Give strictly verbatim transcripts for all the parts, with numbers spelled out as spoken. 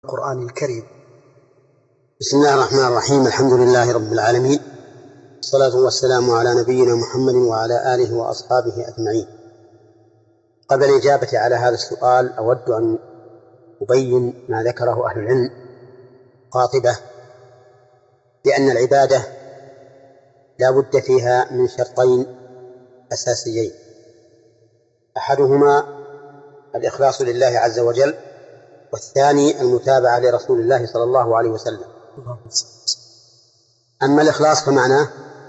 القرآن الكريم. بسم الله الرحمن الرحيم. الحمد لله رب العالمين، والصلاة والسلام على نبينا محمد وعلى آله وأصحابه أجمعين. قبل الإجابة على هذا السؤال أود أن أبين ما ذكره أهل العلم قاطبة، لأن العبادة لا بد فيها من شرطين أساسيين: أحدهما الإخلاص لله عز وجل، والثاني المتابعة لرسول الله صلى الله عليه وسلم. أما الإخلاص فمعناه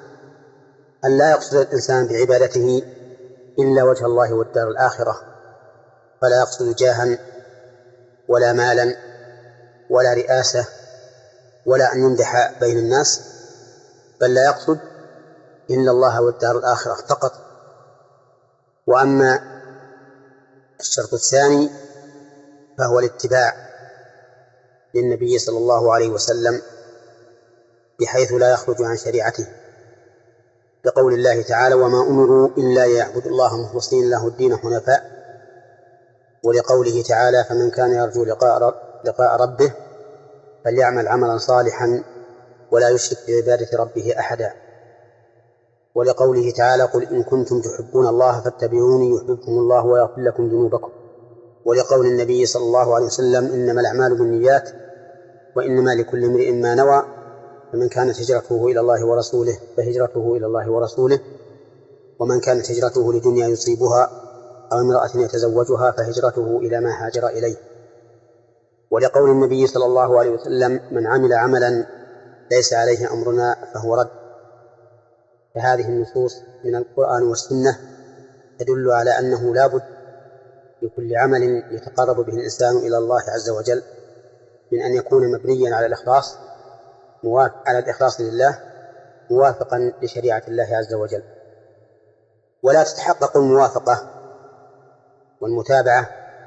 أن لا يقصد الإنسان بعبادته إلا وجه الله والدار الآخرة، فلا يقصد جاها ولا مالا ولا رئاسة ولا أن يمدح بين الناس، بل لا يقصد إلا الله والدار الآخرة فقط. وأما الشرط الثاني فهو الاتباع للنبي صلى الله عليه وسلم بحيث لا يخرج عن شريعته، لقول الله تعالى: وما أمروا إلا ليعبدوا الله مخلصين له الدين حنفاء، ولقوله تعالى: فمن كان يرجو لقاء ربه فليعمل عملا صالحا ولا يشرك بعبادة ربه أحدا، ولقوله تعالى: قل إن كنتم تحبون الله فاتبعوني يحببكم الله ويغفر لكم ذنوبكم، ولقول النبي صلى الله عليه وسلم: إنما الأعمال بالنيات وإنما لكل امرئ ما نوى، فمن كانت هجرته إلى الله ورسوله فهجرته إلى الله ورسوله، ومن كانت هجرته لدنيا يصيبها أو امرأة يتزوجها فهجرته إلى ما هاجر إليه، ولقول النبي صلى الله عليه وسلم: من عمل عملا ليس عليه أمرنا فهو رد. فهذه النصوص من القرآن والسنة تدل على أنه لا بد لكل عمل يتقرب به الإنسان إلى الله عز وجل من أن يكون مبنيا على الإخلاص على الإخلاص لله موافقا لشريعة الله عز وجل. ولا تتحقق الموافقة والمتابعة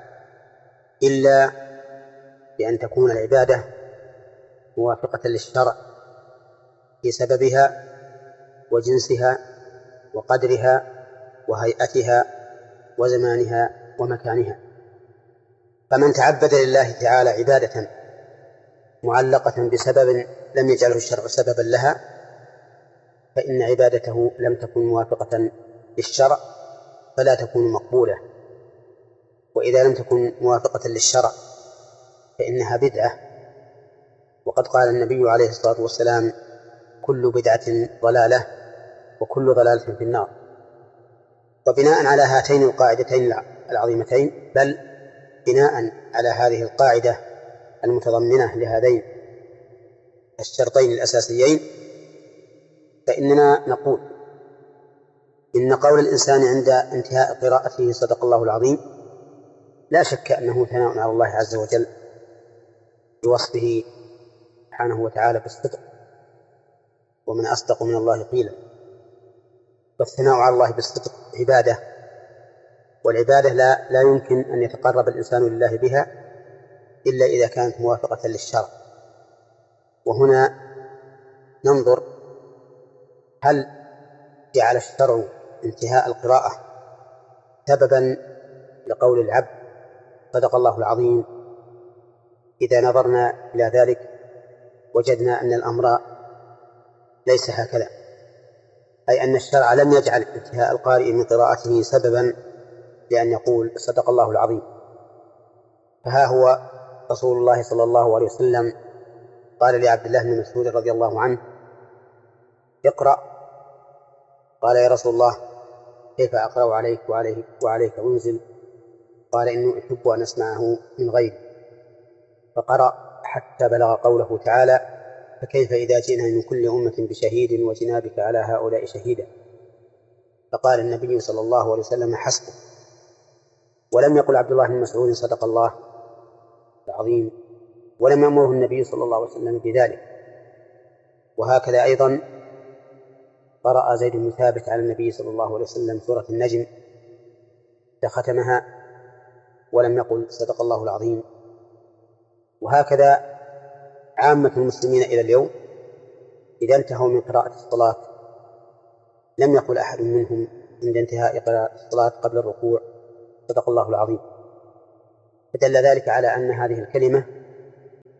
إلا بأن تكون العبادة موافقة للشرع في سببها وجنسها وقدرها وهيئتها وزمانها ومكانها. فمن تعبد لله تعالى عبادة معلقة بسبب لم يجعله الشرع سببا لها فإن عبادته لم تكن موافقة للشرع فلا تكون مقبولة، وإذا لم تكن موافقة للشرع فإنها بدعة. وقد قال النبي عليه الصلاة والسلام: كل بدعة ضلالة وكل ضلالة في النار. وبناء على هاتين القاعدتين العظيمتين، بل بناء على هذه القاعدة المتضمنة لهذين الشرطين الأساسيين، فإننا نقول إن قول الإنسان عند انتهاء قراءته صدق الله العظيم لا شك أنه ثناء على الله عز وجل بوصفه سبحانه وتعالى بالصدق، ومن أصدق من الله قيلا. والثناء على الله بالصدق عبادة، والعبادة لا, لا يمكن أن يتقرب الإنسان لله بها إلا إذا كانت موافقة للشرع. وهنا ننظر هل جعل الشرع انتهاء القراءة سببا لقول العبد صدق الله العظيم. إذا نظرنا إلى ذلك وجدنا أن الأمر ليس هكذا، أي أن الشرع لم يجعل انتهاء القارئ من قراءته سببا لأن يقول صدق الله العظيم. فها هو رسول الله صلى الله عليه وسلم قال لعبد الله بن مسعود رضي الله عنه: اقرأ. قال: يا رسول الله كيف أقرأ عليك وعليك, وعليك أنزل؟ قال: إني أحب أن أسمعه من غيري. فقرأ حتى بلغ قوله تعالى: فكيف إذا جئنا من كل أمة بشهيد وجئنا بك على هؤلاء شهيدا؟ فقال النبي صلى الله عليه وسلم: حسبه. ولم يقل عبد الله بن مسعود صدق الله العظيم، ولم يأمره النبي صلى الله عليه وسلم بذلك. وهكذا أيضا قرأ زيد بن ثابت على النبي صلى الله عليه وسلم سورة النجم فختمها ولم يقل صدق الله العظيم. وهكذا عامة المسلمين إلى اليوم إذا انتهوا من قراءة الصلاة لم يقل أحد منهم عند انتهاء قراءة الصلاة قبل الركوع صدق الله العظيم، فدل ذلك على أن هذه الكلمة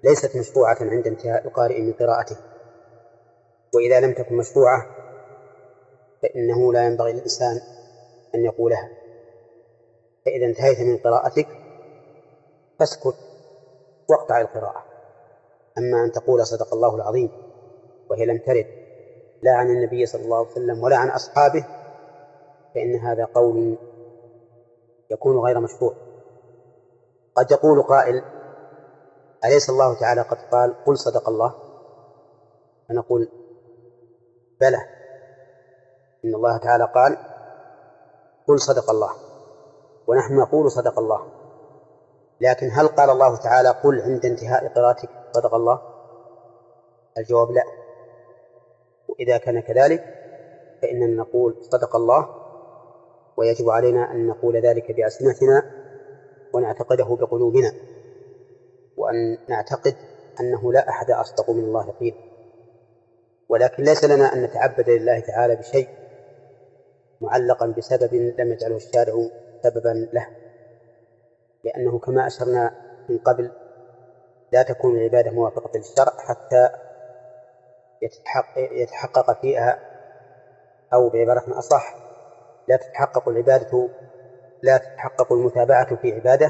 ليست مشروعة عند انتهاء القارئ من قراءته، وإذا لم تكن مشروعة فإنه لا ينبغي للإنسان أن يقولها. فإذا انتهيت من قراءتك فاسكت واقطع القراءة. أما أن تقول صدق الله العظيم وهي لم ترد لا عن النبي صلى الله عليه وسلم ولا عن أصحابه فإن هذا قول يكون غير مشروع. قد يقول قائل: أليس الله تعالى قد قال قل صدق الله؟ فنقول: بلى، إن الله تعالى قال قل صدق الله، ونحن نقول صدق الله، لكن هل قال الله تعالى قل عند انتهاء قراءتك صدق الله؟ الجواب لا. وإذا كان كذلك فإننا نقول صدق الله، ويجب علينا أن نقول ذلك بألسنتنا ونعتقده بقلوبنا، وأن نعتقد أنه لا أحد أصدق من الله قيل. ولكن ليس لنا أن نتعبد لله تعالى بشيء معلقا بسبب لم يجعله الشارع سببا له، لأنه كما أشرنا من قبل لا تكون العبادة موافقة للشرع حتى يتحقق فيها، أو بعبارة أصح لا تتحقق العبادة لا تتحقق المتابعة في عبادة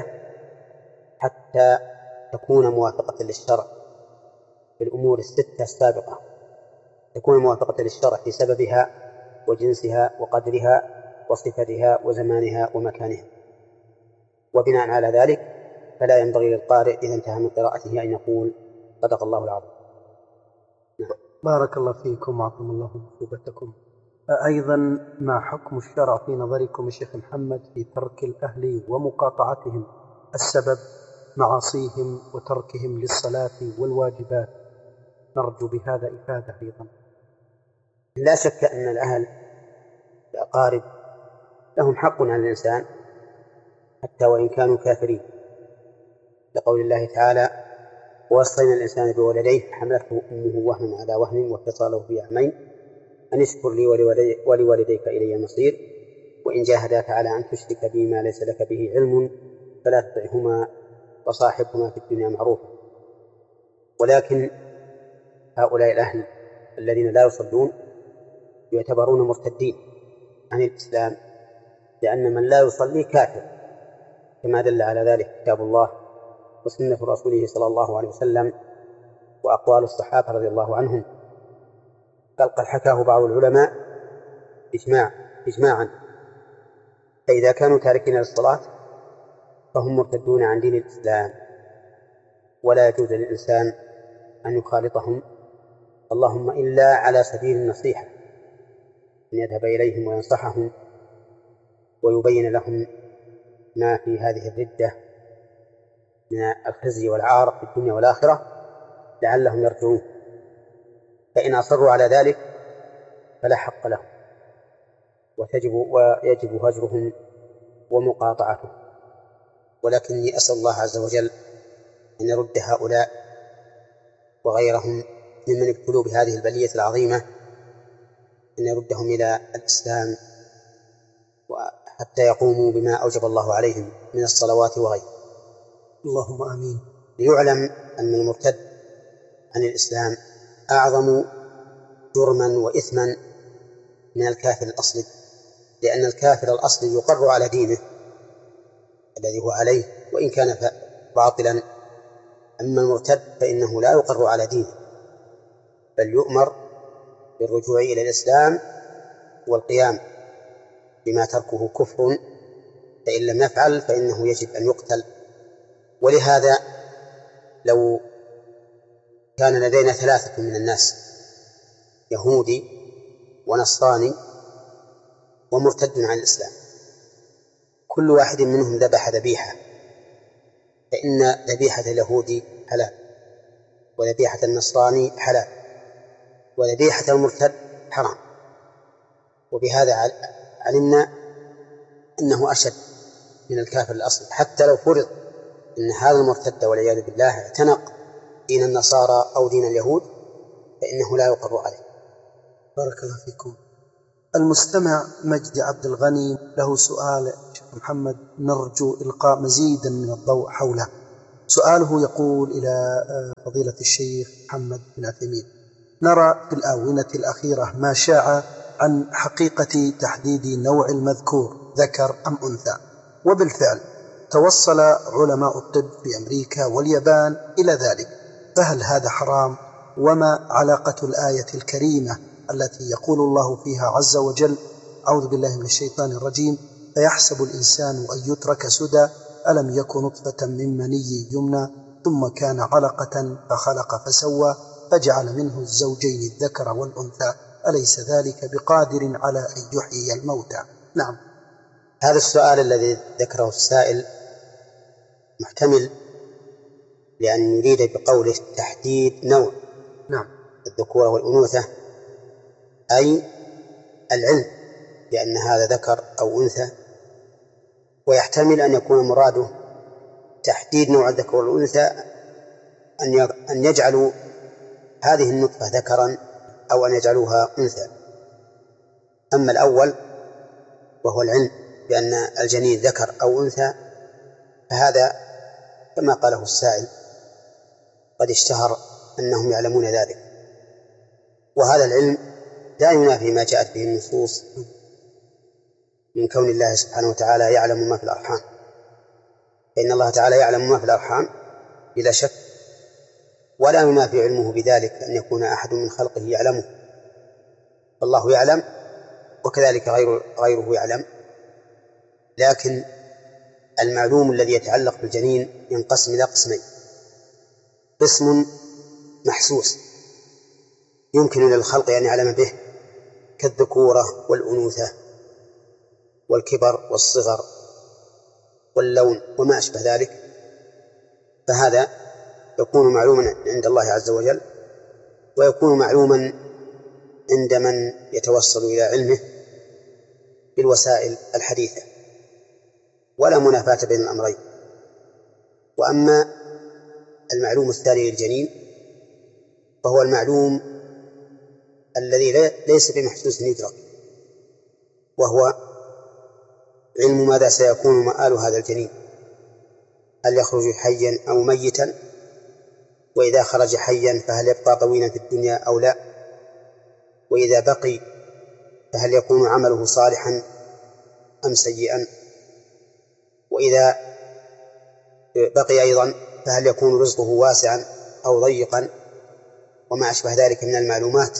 حتى تكون موافقة للشرع في الأمور الستة السابقة، تكون موافقة للشرع في سببها وجنسها وقدرها وصفتها وزمانها ومكانها. وبناء على ذلك فلا ينبغي للقارئ إذا انتهى من قراءته أن يقول صدق الله العظيم. نعم. بارك الله فيكم وعظم الله مثوبتكم. أيضا ما حكم الشرع في نظركم الشيخ محمد في ترك الأهل ومقاطعتهم السبب معاصيهم وتركهم للصلاة والواجبات؟ نرجو بهذا إفادة أيضا. لا شك أن الأهل الأقارب لهم حق على الإنسان حتى وإن كانوا كافرين، لقول الله تعالى: ووصينا الإنسان بولديه حملته أمه وهنا على وهن وفصاله في عامين أن اشكر لي ولوالديك إلي المصير وإن جاهداك على أن تشرك بي ما ليس لك به علم فلا تطعهما وصاحبهما في الدنيا معروفا. ولكن هؤلاء الأهل الذين لا يصلون يعتبرون مرتدين عن الإسلام، لأن من لا يصلي كافر، كما دل على ذلك كتاب الله وسنة رسوله صلى الله عليه وسلم وأقوال الصحابة رضي الله عنهم، بل قد حكاه بعض العلماء إجماع إجماعا. فإذا كانوا تاركين للصلاة فهم مرتدون عن دين الإسلام، ولا يجوز للإنسان أن يخالطهم، اللهم إلا على سبيل النصيحة، أن يذهب إليهم وينصحهم ويبين لهم ما في هذه الردة من الخزي والعار في الدنيا والآخرة لعلهم يرجعون. فإن أصروا على ذلك فلا حق لهم، وتجب ويجب هجرهم ومقاطعتهم. ولكني أسأل الله عز وجل أن يرد هؤلاء وغيرهم ممن ابتلوا بهذه البلية العظيمة أن يردهم إلى الإسلام حتى يقوموا بما أوجب الله عليهم من الصلوات وغيره. اللهم آمين. ليعلم أن المرتد عن الإسلام أعظم جرما وإثما من الكافر الأصلي، لأن الكافر الأصلي يقر على دينه الذي هو عليه وإن كان باطلا، أما المرتد فإنه لا يقر على دينه، بل يؤمر بالرجوع إلى الإسلام والقيام بما تركه كفر، فإن لم يفعل فإنه يجب أن يقتل. ولهذا لو كان لدينا ثلاثة من الناس، يهودي ونصراني ومرتد عن الإسلام، كل واحد منهم ذبح ذبيحة، فإن ذبيحة اليهودي حلال، وذبيحة النصراني حلال، وذبيحة المرتد حرام. وبهذا علمنا أنه أشد من الكافر الأصلي، حتى لو فرض أن هذا المرتد والعياذ بالله اعتنق دين النصارى أو دين اليهود فإنه لا يقر عليه. بارك الله فيكم. المستمع مجدي عبد الغني له سؤال شيخ محمد نرجو إلقاء مزيدا من الضوء حوله. سؤاله يقول إلى فضيلة الشيخ محمد بن عثيمين: نرى في الآونة الأخيرة ما شاع عن حقيقة تحديد نوع المذكور ذكر أم أنثى، وبالفعل توصل علماء الطب في أمريكا واليابان إلى ذلك، فهل هذا حرام؟ وما علاقة الآية الكريمة التي يقول الله فيها عز وجل: أعوذ بالله من الشيطان الرجيم، فيحسب الإنسان أن يترك سدى ألم يكن نطفة من مني يمنى ثم كان علقة فخلق فسوى فجعل منه الزوجين الذكر والأنثى أليس ذلك بقادر على أن يحيي الموتى؟ نعم. هذا السؤال الذي ذكره السائل محتمل، لأن يريد بقوله تحديد نوع نعم الذكورة والأنوثة أي العلم بأن هذا ذكر أو أنثى، ويحتمل أن يكون مراده تحديد نوع الذكر والأنثى أن يجعلوا هذه النطفة ذكرا أو أن يجعلوها أنثى. أما الأول وهو العلم بأن الجنين ذكر أو أنثى فهذا كما قاله السائل قد اشتهر أنهم يعلمون ذلك، وهذا العلم لا ينافي ما جاءت به النصوص من كون الله سبحانه وتعالى يعلم ما في الأرحام، فإن الله تعالى يعلم ما في الأرحام بلا شك، ولا ينافي علمه بذلك أن يكون أحد من خلقه يعلمه، فالله يعلم وكذلك غير غيره يعلم. لكن المعلوم الذي يتعلق بالجنين ينقسم إلى قسمين: قسم محسوس يمكن للخلق أن يعلم به كالذكورة والأنوثة والكبر والصغر واللون وما أشبه ذلك، فهذا يكون معلوما عند الله عز وجل، ويكون معلوما عند من يتوصل إلى علمه بالوسائل الحديثة، ولا منافاة بين الأمرين. وأما المعلوم الثاني للجنين فهو المعلوم الذي ليس بمحسوس يدرك، وهو علم ماذا سيكون مآل هذا الجنين، هل يخرج حيا أو ميتا، وإذا خرج حيا فهل يبقى طويلا في الدنيا أو لا، وإذا بقي فهل يكون عمله صالحا أم سيئا، وإذا بقي أيضا فهل يكون رزقه واسعا أو ضيقا، وما أشبه ذلك من المعلومات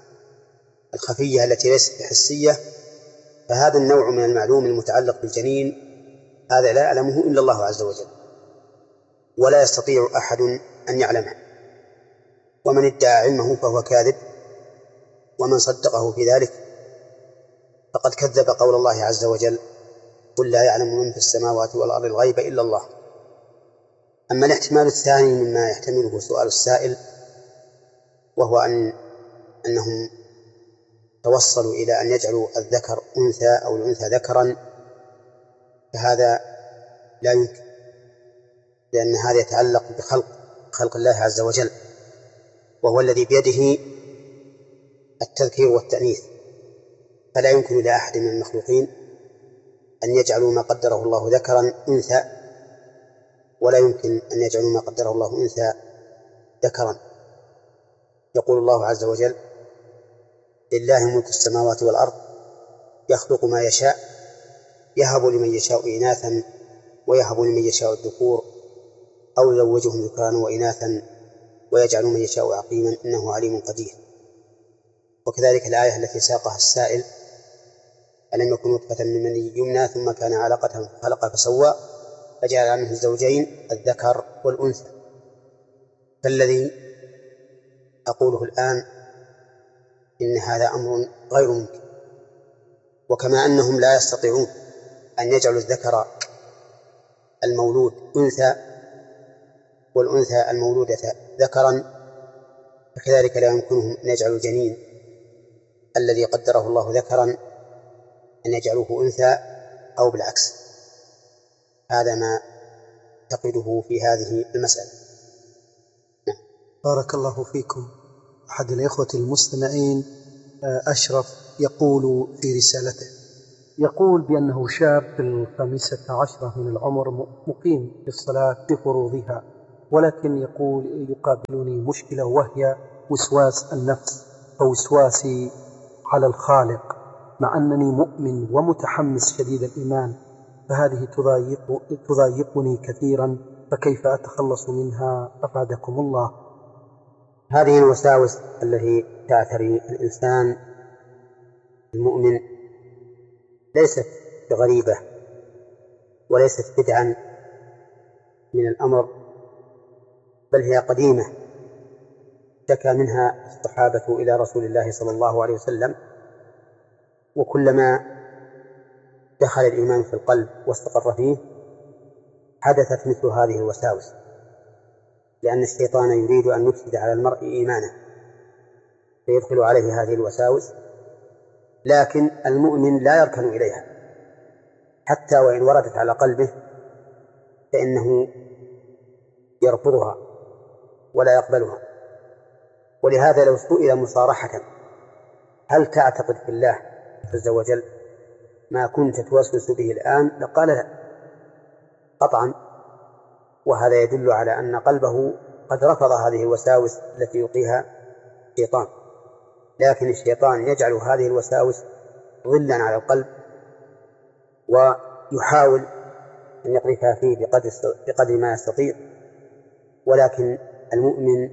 الخفية التي ليست حسية. فهذا النوع من المعلوم المتعلق بالجنين هذا لا يعلمه إلا الله عز وجل، ولا يستطيع أحد أن يعلمه، ومن ادعى علمه فهو كاذب، ومن صدقه في ذلك فقد كذب قول الله عز وجل: قل لا يعلم من في السماوات والأرض الغيب إلا الله. أما الاحتمال الثاني مما يحتمله سؤال السائل، وهو أن أنهم توصلوا إلى أن يجعلوا الذكر أنثى أو الأنثى ذكرا، فهذا لا يمكن، لأن هذا يتعلق بخلق خلق الله عز وجل، وهو الذي بيده التذكير والتأنيث، فلا يمكن لأحد من المخلوقين أن يجعلوا ما قدره الله ذكرا أنثى، ولا يمكن أن يجعلوا ما قدره الله أنثى ذكرا. يقول الله عز وجل: لله ملك السماوات والأرض يخلق ما يشاء يهب لمن يشاء إناثا ويهب لمن يشاء الذكور أو يزوجهم ذكرانا وإناثا ويجعل من يشاء عقيما إنه عليم قدير. وكذلك الآية التي ساقها السائل: ألم يكن نطفة من مني يمنى ثم كان علقة فخلق فسوى فجعل منه الزوجين الذكر والأنثى. فالذي أقوله الآن إن هذا أمر غير ممكن، وكما أنهم لا يستطيعون أن يجعلوا الذكر المولود أنثى والأنثى المولودة ذكرا، فكذلك لا يمكنهم أن يجعلوا الجنين الذي قدره الله ذكرا أن يجعلوه أنثى أو بالعكس. هذا ما أعتقده في هذه المسألة. بارك الله فيكم. أحد الإخوة المستمعين أشرف يقول في رسالته: يقول بأنه شاب في الخامسة عشرة من العمر مقيم في الصلاة بفروضها، ولكن يقول يقابلني مشكلة وهي وسواس النفس ووسواسي على الخالق، مع أنني مؤمن ومتحمس شديد الإيمان، فهذه تضايق تضايقني كثيرا، فكيف أتخلص منها أفادكم الله؟ هذه الوساوس التي تعتري الإنسان المؤمن ليست بغريبة وليست بدعا من الأمر، بل هي قديمة شكى منها الصحابة إلى رسول الله صلى الله عليه وسلم، وكلما دخل الإيمان في القلب واستقر فيه حدثت مثل هذه الوساوس، لأن الشيطان يريد أن يفسد على المرء إيمانه فيدخل عليه هذه الوساوس، لكن المؤمن لا يركن إليها حتى وإن وردت على قلبه فإنه يرفضها ولا يقبلها. ولهذا لو سئل مصارحة هل تعتقد في الله عز وجل ما كنت توسوس به الآن لقال لا قطعا، وهذا يدل على أن قلبه قد رفض هذه الوساوس التي يلقيها الشيطان، لكن الشيطان يجعل هذه الوساوس ظلا على القلب ويحاول أن يقذفها فيه بقدر, بقدر ما يستطيع، ولكن المؤمن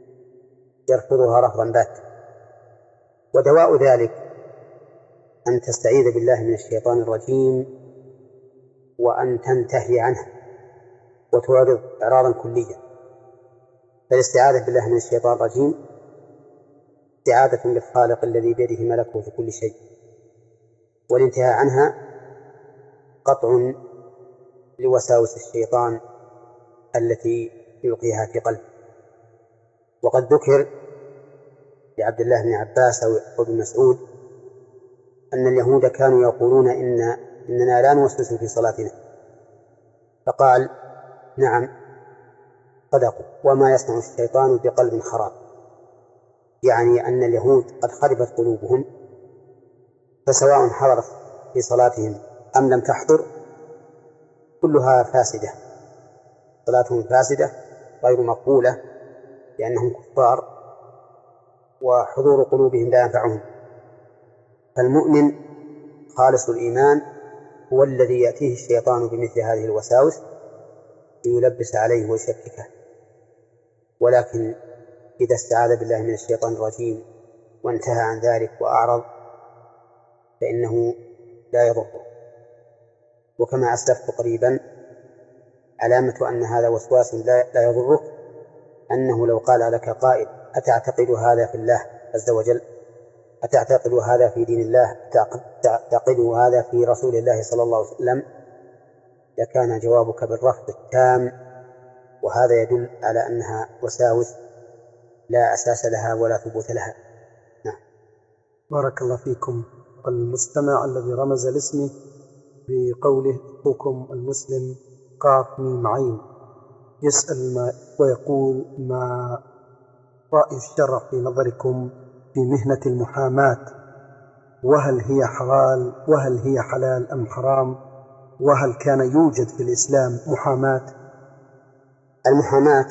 يرفضها رفضا باتا. ودواء ذلك أن تستعيذ بالله من الشيطان الرجيم وأن تنتهي عنه وتعرض إعراضا كليا. فالاستعاذة بالله من الشيطان الرجيم استعاذة بالخالق الذي بيده ملكوت كل شيء، والانتهاء عنها قطع لوساوس الشيطان التي يلقيها في قلبه. وقد ذكر لعبد الله بن عباس أو ابن مسعود أن اليهود كانوا يقولون إن إننا لا نوسوس في صلاتنا، فقال نعم صدقوا، وما يصنع الشيطان بقلب خراب، يعني أن اليهود قد خربت قلوبهم، فسواء حضرت في صلاتهم أم لم تحضر كلها فاسدة، صلاتهم فاسدة غير مقبولة لأنهم كفار وحضور قلوبهم لا ينفعهم. فالمؤمن خالص الإيمان هو الذي يأتيه الشيطان بمثل هذه الوساوس ليلبس عليه ويشككه، ولكن إذا استعاذ بالله من الشيطان الرجيم وانتهى عن ذلك وأعرض فإنه لا يضره. وكما أسلفت قريبا علامة أن هذا وسواس لا يضره أنه لو قال لك قائل أتعتقد هذا في الله عز وجل، أتعتقد هذا في دين الله، أتعتقد هذا في رسول الله صلى الله عليه وسلم، لكان جوابك بالرفض التام، وهذا يدل على أنها وساوس لا أساس لها ولا ثبوت لها. نعم. بارك الله فيكم. المستمع الذي رمز لاسمه بقوله أخوكم المسلم قاف ميم عين يسأل ما ويقول ما رأي الشرع في نظركم في مهنة المحاماة، وهل هي حلال وهل هي حلال أم حرام، وهل كان يوجد في الإسلام محاماة؟ المحاماة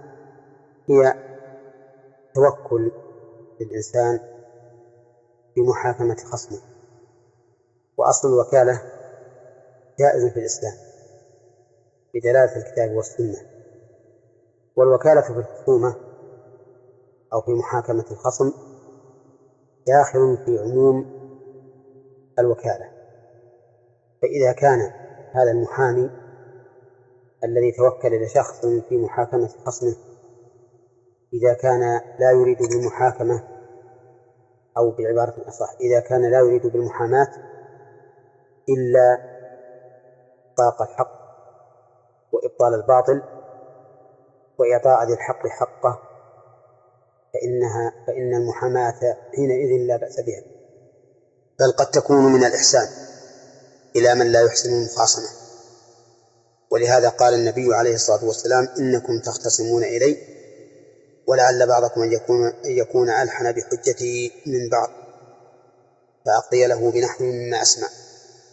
هي توكل للإنسان في محاكمة خصمه، وأصل الوكالة جائز في الإسلام بدلالة الكتاب والسنة. والوكالة في الخصومة أو في محاكمة الخصم داخل في عموم الوكالة، فإذا كان هذا المحامي الذي توكل لشخص في محاكمة خصمه إذا كان لا يريد بالمحاكمة، أو بعبارة أصح إذا كان لا يريد بالمحاماة إلا إحقاق الحق وإبطال الباطل وإعطاء ذي الحق حقه، فإنها فإن المحاماة حينئذ لا بأس بها، بل قد تكون من الإحسان إلى من لا يحسن المخاصمة. ولهذا قال النبي عليه الصلاة والسلام إنكم تختصمون إلي ولعل بعضكم أن يكون, أن يكون ألحن بحجته من بعض فأقضي له بنحو مما أسمع.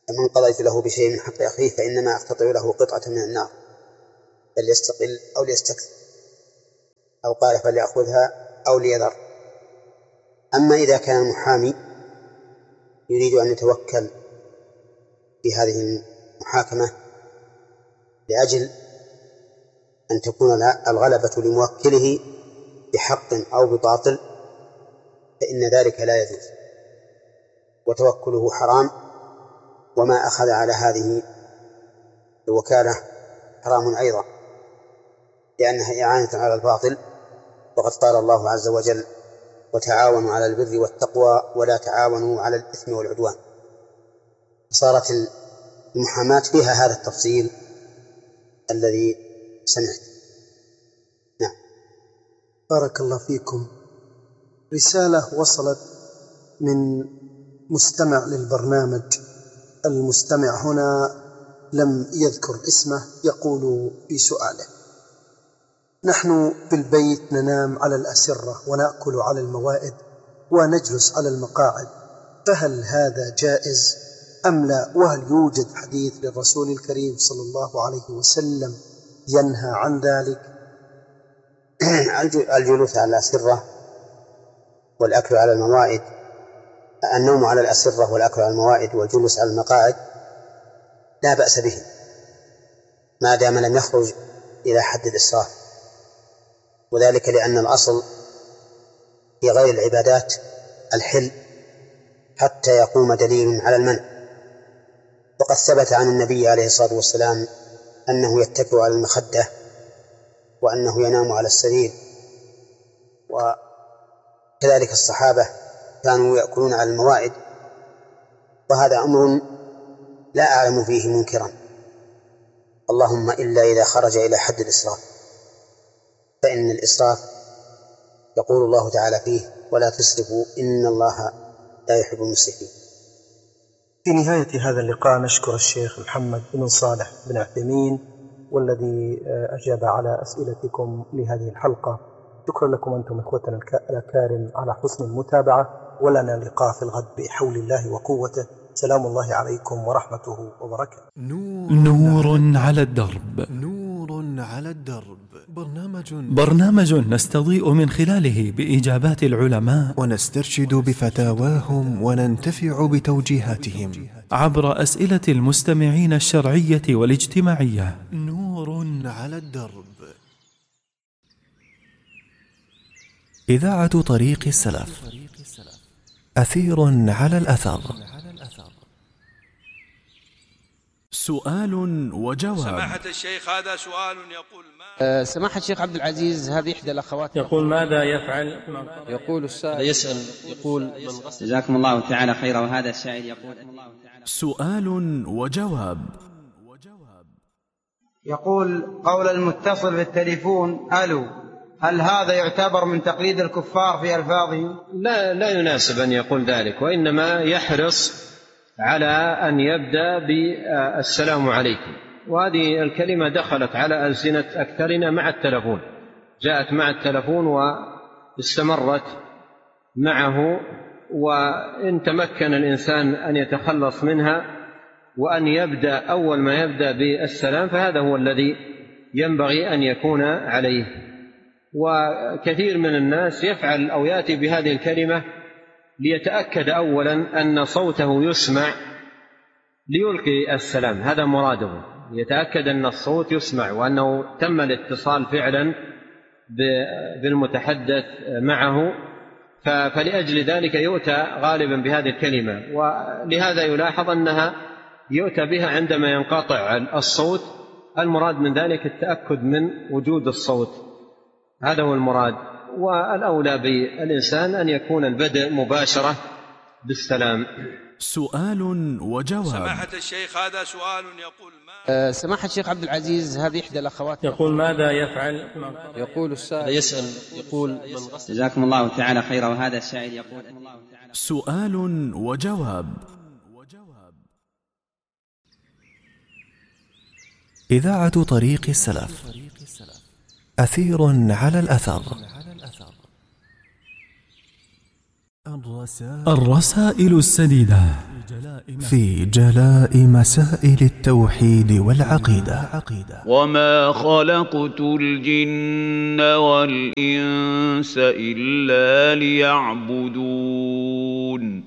فمن قضيت له بشيء من حق أخيه فإنما أقتطع له قطعة من النار فليستقل أو ليستكثر، أو قال فليأخذها أو ليذر. أما إذا كان المحامي يريد أن يتوكل في هذه المحاكمة لأجل أن تكون الغلبة لموكله بحق أو بباطل فإن ذلك لا يجوز، وتوكله حرام، وما أخذ على هذه الوكالة حرام أيضا، لأنها إعانة على الباطل، وقد قال الله عز وجل وتعاونوا على البر والتقوى ولا تعاونوا على الإثم والعدوان. صارت المحاماة فيها هذا التفصيل الذي سمعت. نعم. بارك الله فيكم. رسالة وصلت من مستمع للبرنامج، المستمع هنا لم يذكر اسمه، يقول في سؤاله: نحن في البيت ننام على الأسرة ونأكل على الموائد ونجلس على المقاعد، فهل هذا جائز أم لا؟ وهل يوجد حديث للرسول الكريم صلى الله عليه وسلم ينهى عن ذلك؟ الجلوس على الأسرة والأكل على الموائد، النوم على الأسرة والأكل على الموائد والجلوس على المقاعد لا بأس به ما دام لم يخرج إلى حد الإسراف، وذلك لأن الأصل في غير العبادات الحل حتى يقوم دليل على المنع. وقد ثبت عن النبي عليه الصلاة والسلام أنه يتكئ على المخدة وأنه ينام على السرير، وكذلك الصحابة كانوا يأكلون على الموائد، وهذا أمر لا أعلم فيه منكرا، اللهم إلا إذا خرج إلى حد الإسراف، فإن الإسراف يقول الله تعالى فيه ولا تسرفوا إن الله لا يحب المسرفين. في نهاية هذا اللقاء نشكر الشيخ محمد بن صالح بن عثيمين والذي أجاب على أسئلتكم لهذه الحلقة. شكرا لكم أنتم إخوتنا الأكارم على حسن المتابعة، ولنا لقاء في الغد بحول الله وقوته. سلام الله عليكم ورحمته وبركاته. نور على الدرب. نور على الدرب. برنامج برنامج نستضيء من خلاله بإجابات العلماء ونسترشد بفتاواهم وننتفع بتوجيهاتهم عبر أسئلة المستمعين الشرعية والاجتماعية. نور على الدرب. إذاعة طريق السلف، أثير على الأثر. سؤال وجواب. سماحة الشيخ، هذا سؤال يقول ما أه سماحة الشيخ عبد العزيز، هذه إحدى الأخوات يقول ماذا يفعل؟ يقول السائل يسأل يقول من غسل. جزاكم الله تعالى خيرا. وهذا السائل يقول سؤال وجواب. يقول قول المتصل بالتليفون ألو، هل هذا يعتبر من تقليد الكفار في ألفاظهم؟ لا لا يناسب أن يقول ذلك، وإنما يحرص على أن يبدأ بالسلام عليكم، وهذه الكلمة دخلت على ألسنة أكثرنا مع التلفون، جاءت مع التلفون واستمرت معه، وإن تمكن الإنسان أن يتخلص منها وأن يبدأ أول ما يبدأ بالسلام فهذا هو الذي ينبغي أن يكون عليه. وكثير من الناس يفعل أو يأتي بهذه الكلمة ليتأكد أولا أن صوته يسمع ليلقي السلام، هذا مراده، يتأكد أن الصوت يسمع وأنه تم الاتصال فعلا بالمتحدث معه، فلأجل ذلك يؤتى غالبا بهذه الكلمة. ولهذا يلاحظ أنها يؤتى بها عندما ينقطع الصوت، المراد من ذلك التأكد من وجود الصوت، هذا هو المراد. والأولى بالإنسان أن يكون البدء مباشرة بالسلام. سؤال وجواب. سماحة الشيخ، هذا سؤال يقول ما أه سماحة الشيخ عبد العزيز، هذه إحدى الأخوات يقول ماذا يفعل؟ يقول السائل يسأل يقول من غسل. جزاكم الله تعالى خيرا. وهذا السائل يقول سؤال وجواب. إذاعة طريق السلف، أثير على الأثر. الرسائل السديدة. في جلاء مسائل التوحيد والعقيدة. وما خلقت الجن والإنس إلا ليعبدون.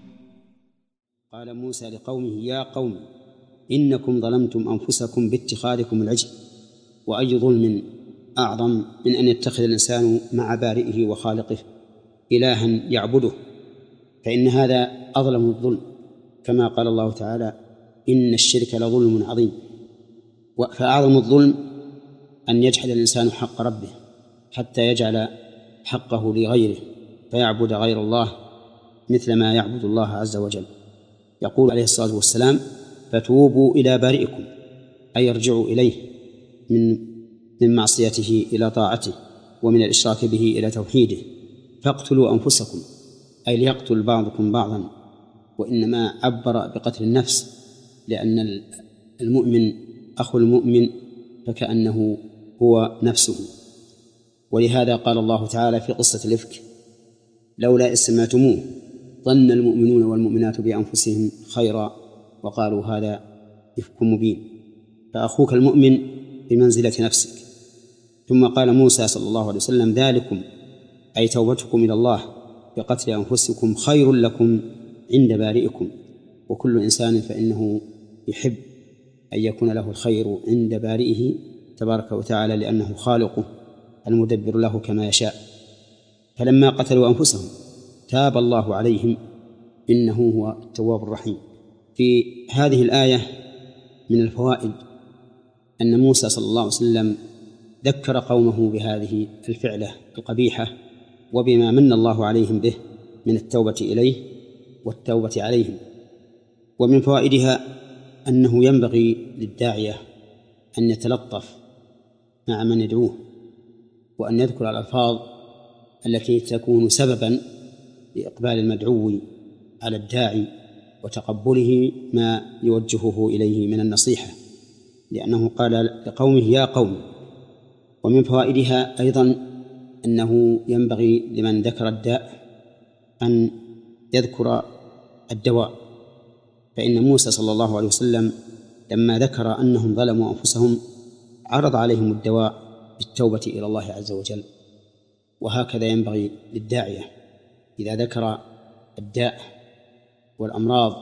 قال موسى لقومه يا قوم إنكم ظلمتم أنفسكم باتخاذكم العجل، وأي ظلم أعظم من أن يتخذ الإنسان مع بارئه وخالقه إلها يعبده، فإن هذا أظلم الظلم، كما قال الله تعالى إن الشرك لظلم عظيم. فأعظم الظلم أن يجحد الإنسان حق ربه حتى يجعل حقه لغيره فيعبد غير الله مثل ما يعبد الله عز وجل. يقول عليه الصلاة والسلام فتوبوا إلى بارئكم، أي ارجعوا إليه من من معصيته إلى طاعته، ومن الإشراك به إلى توحيده. فاقتلوا أنفسكم، أي ليقتل بعضكم بعضا، وإنما عبر بقتل النفس لأن المؤمن أخو المؤمن فكأنه هو نفسه. ولهذا قال الله تعالى في قصة الإفك لولا إذ سمعتموه ظن المؤمنون والمؤمنات بأنفسهم خيرا وقالوا هذا إفك مبين. فأخوك المؤمن بمنزلة نفسك. ثم قال موسى صلى الله عليه وسلم ذلكم أي توبتكم إلى الله بقتل أنفسكم خير لكم عند بارئكم. وكل إنسان فإنه يحب أن يكون له الخير عند بارئه تبارك وتعالى، لأنه خالقه المدبر له كما يشاء. فلما قتلوا أنفسهم تاب الله عليهم إنه هو التواب الرحيم. في هذه الآية من الفوائد أن موسى صلى الله عليه وسلم ذكر قومه بهذه الفعلة القبيحة وبما من الله عليهم به من التوبة إليه والتوبة عليهم. ومن فوائدها أنه ينبغي للداعية أن يتلطف مع من يدعوه، وأن يذكر الألفاظ التي تكون سببا لإقبال المدعو على الداعي وتقبله ما يوجهه إليه من النصيحة، لأنه قال لقومه يا قوم. ومن فوائدها أيضا أنه ينبغي لمن ذكر الداء أن يذكر الدواء، فإن موسى صلى الله عليه وسلم لما ذكر أنهم ظلموا أنفسهم عرض عليهم الدواء بالتوبة إلى الله عز وجل. وهكذا ينبغي للداعية إذا ذكر الداء والأمراض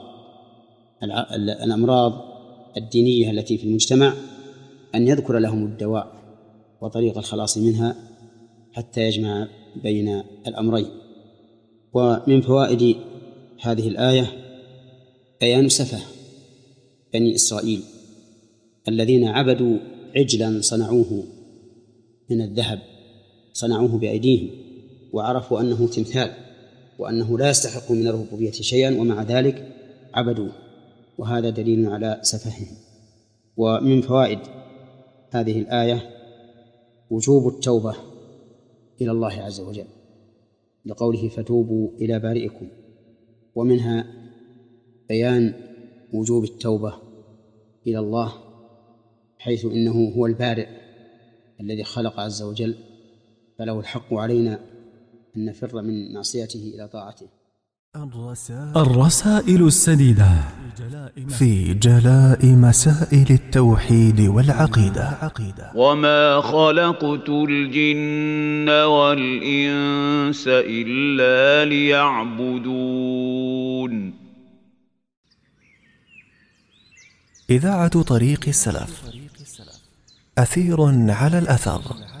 الأمراض الدينية التي في المجتمع أن يذكر لهم الدواء وطريق الخلاص منها حتى يجمع بين الأمرين. ومن فوائد هذه الآية بيان سفه بني إسرائيل الذين عبدوا عجلا صنعوه من الذهب، صنعوه بأيديهم وعرفوا أنه تمثال وأنه لا يستحق من الربوبية شيئا، ومع ذلك عبدوه، وهذا دليل على سفههم. ومن فوائد هذه الآية وجوب التوبة إلى الله عز وجل لقوله فتوبوا إلى بارئكم، ومنها بيان وجوب التوبة إلى الله حيث إنه هو البارئ الذي خلق عز وجل، فله الحق علينا أن نفر من معصيته إلى طاعته. الرسائل السديدة في جلاء مسائل التوحيد والعقيدة. وما خلقت الجن والإنس إلا ليعبدون. إذاعة طريق السلف، أثير على الأثر.